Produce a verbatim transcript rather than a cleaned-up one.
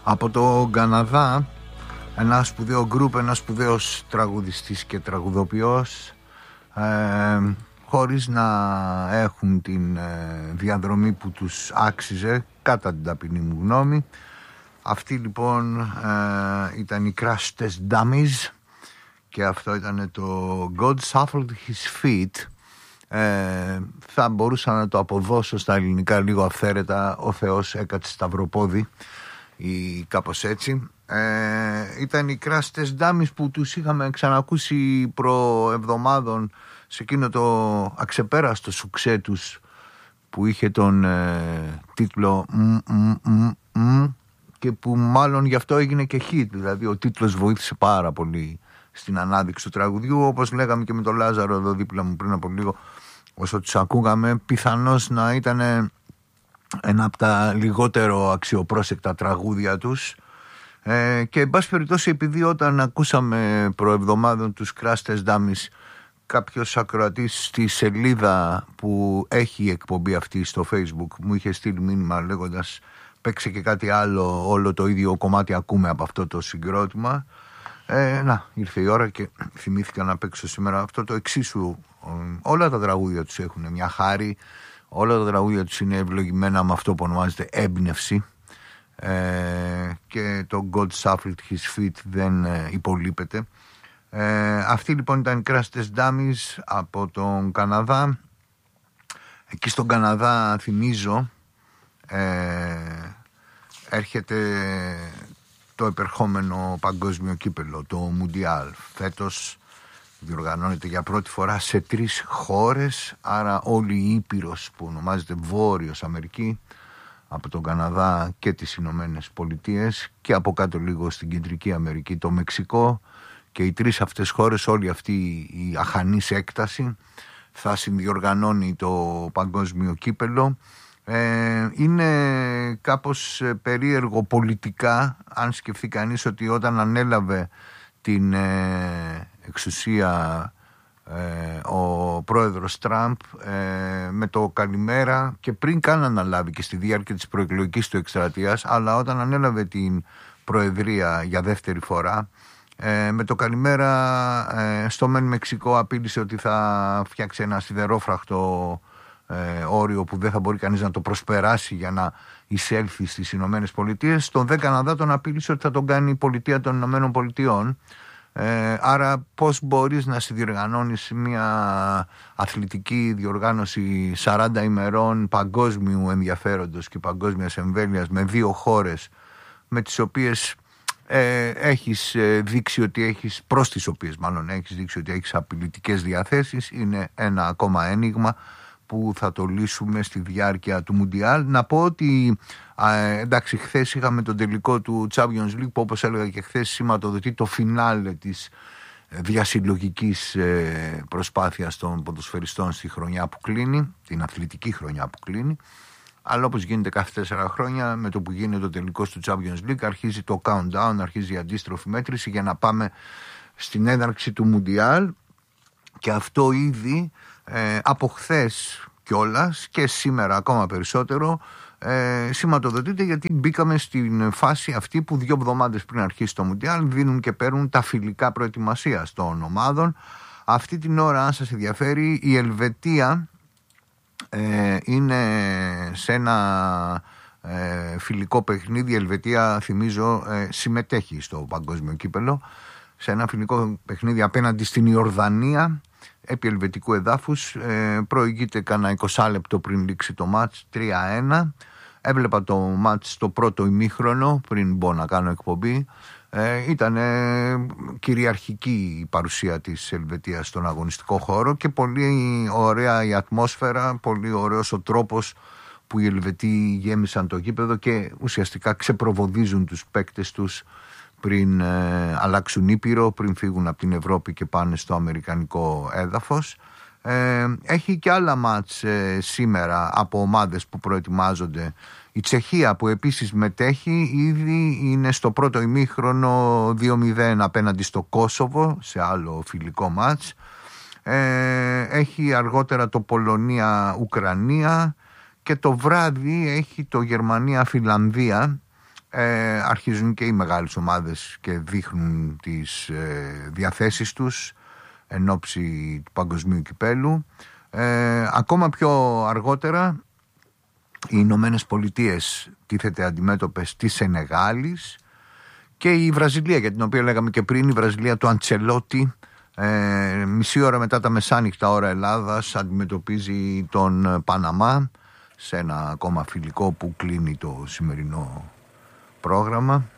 Από το Καναδά, ένα σπουδαίο γκρουπ, ένα σπουδαίος τραγουδιστής και τραγουδοποιός, ε, χωρίς να έχουν την ε, διαδρομή που τους άξιζε, κατά την ταπεινή μου γνώμη. Αυτή λοιπόν ε, ήταν οι Crash Test Dummies και αυτό ήταν το God Shuffled His Feet. Ε, θα μπορούσα να το αποδώσω στα ελληνικά λίγο αυθαίρετα, ο Θεός έκατσε σταυροπόδι ή κάπως έτσι. Ε, ήταν οι Crash Test Dummies που τους είχαμε ξανακούσει προεβδομάδων σε εκείνο το αξεπέραστο σουξέ τους που είχε τον ε, τίτλο μ, μ, μ, μ, και που μάλλον γι' αυτό έγινε και hit, δηλαδή ο τίτλος βοήθησε πάρα πολύ στην ανάδειξη του τραγουδιού, όπως λέγαμε και με τον Λάζαρο εδώ δίπλα μου πριν από λίγο, όσο τους ακούγαμε, πιθανώς να ήταν ένα από τα λιγότερο αξιοπρόσεκτα τραγούδια τους. Ε, και εν πάση περιπτώσει, επειδή όταν ακούσαμε προεβδομάδων τους Crash Test Dummies, κάποιος ακροατής στη σελίδα που έχει η εκπομπή αυτή στο Facebook μου είχε στείλει μήνυμα λέγοντας παίξε και κάτι άλλο, όλο το ίδιο κομμάτι ακούμε από αυτό το συγκρότημα. Ε, να, ήρθε η ώρα και θυμήθηκα να παίξω σήμερα αυτό το εξίσου. Όλα τα τραγούδια τους έχουν μια χάρη, όλα τα τραγούδια τους είναι ευλογημένα με αυτό που ονομάζεται έμπνευση, ε, και το God Shuffled His Feet δεν ε, υπολείπεται. Ε, αυτή λοιπόν ήταν οι Crash Test Dummies από τον Καναδά. Εκεί στον Καναδά, θυμίζω, ε, έρχεται το επερχόμενο παγκόσμιο κύπελο, το Μουντιάλ. Φέτος διοργανώνεται για πρώτη φορά σε τρεις χώρες, άρα όλη η Ήπειρος που ονομάζεται Βόρειος Αμερική, από τον Καναδά και τις Ηνωμένες Πολιτείες, και από κάτω λίγο στην Κεντρική Αμερική το Μεξικό, και οι τρεις αυτές χώρες, όλη αυτή η αχανής έκταση θα συνδιοργανώνει το παγκόσμιο κύπελο. Ε, είναι κάπως περίεργο πολιτικά, αν σκεφτεί κανείς ότι όταν ανέλαβε την ε, εξουσία ε, ο πρόεδρος Τραμπ, ε, με το καλημέρα, και πριν καν αναλάβει και στη διάρκεια της προεκλογικής του εκστρατείας, αλλά όταν ανέλαβε την προεδρία για δεύτερη φορά, Ε, με το καλημέρα ε, στο μεν Μεξικό απείλησε ότι θα φτιάξει ένα σιδερόφραχτο ε, όριο που δεν θα μπορεί κανείς να το προσπεράσει για να εισέλθει στις Ηνωμένες Πολιτείες. Στον δε Καναδά τον απείλησε ότι θα τον κάνει η πολιτεία των Ηνωμένων Πολιτειών. Ε, άρα πώς μπορείς να συνδιοργανώνεις μια αθλητική διοργάνωση σαράντα ημερών παγκόσμιου ενδιαφέροντος και παγκόσμιας εμβέλειας με δύο χώρες με τις οποίες Ε, έχεις ε, δείξει ότι έχεις, προς τις οποίες μάλλον έχεις δείξει ότι έχεις απειλητικές διαθέσεις, είναι ένα ακόμα ένιγμα που θα το λύσουμε στη διάρκεια του Μουντιάλ. Να πω ότι α, εντάξει, χθες είχαμε τον τελικό του Champions League που, όπως έλεγα και χθες, σηματοδοτεί το φινάλε της διασυλλογικής ε, προσπάθειας των ποδοσφαιριστών στη χρονιά που κλείνει, την αθλητική χρονιά που κλείνει. Αλλά όπως γίνεται κάθε τέσσερα χρόνια, με το που γίνεται το τελικός του Champions League, αρχίζει το countdown, αρχίζει η αντίστροφη μέτρηση για να πάμε στην έναρξη του Μουντιάλ. Και αυτό ήδη ε, από χθες κιόλας και σήμερα ακόμα περισσότερο ε, σηματοδοτείται, γιατί μπήκαμε στην φάση αυτή που δύο εβδομάδες πριν αρχίσει το Μουντιάλ δίνουν και παίρνουν τα φιλικά προετοιμασίας των ομάδων. Αυτή την ώρα, αν σας ενδιαφέρει, η Ελβετία Ε, είναι σε ένα ε, φιλικό παιχνίδι. Η Ελβετία, θυμίζω, ε, συμμετέχει στο παγκόσμιο κύπελο, σε ένα φιλικό παιχνίδι απέναντι στην Ιορδανία επί ελβετικού εδάφους. ε, προηγείται κανένα είκοσι λεπτό πριν λήξει το μάτς, τρία ένα. Έβλεπα το μάτς το πρώτο ημίχρονο πριν μπω να κάνω εκπομπή. Ε, ήταν ε, κυριαρχική η παρουσία της Ελβετίας στον αγωνιστικό χώρο και πολύ ωραία η ατμόσφαιρα, πολύ ωραίος ο τρόπος που οι Ελβετοί γέμισαν το γήπεδο και ουσιαστικά ξεπροβοδίζουν τους παίκτες τους πριν ε, αλλάξουν ήπειρο, πριν φύγουν από την Ευρώπη και πάνε στο αμερικανικό έδαφος. Ε, έχει και άλλα μάτς ε, σήμερα από ομάδες που προετοιμάζονται. Η Τσεχία, που επίσης μετέχει, ήδη είναι στο πρώτο ημίχρονο δύο μηδέν απέναντι στο Κόσοβο, σε άλλο φιλικό μάτς. Ε, έχει αργότερα το Πολωνία-Ουκρανία και το βράδυ έχει το Γερμανία-Φιλανδία, ε, αρχίζουν και οι μεγάλες ομάδες και δείχνουν τις ε, διαθέσεις τους εν ώψη του παγκοσμίου κυπέλου. Ε, ακόμα πιο αργότερα οι Ηνωμένες Πολιτείες τίθεται αντιμέτωπες της Σενεγάλης και η Βραζιλία, για την οποία λέγαμε και πριν, η Βραζιλία του Αντσελότη, ε, μισή ώρα μετά τα μεσάνυχτα ώρα Ελλάδας, αντιμετωπίζει τον Παναμά σε ένα ακόμα φιλικό που κλείνει το σημερινό πρόγραμμα.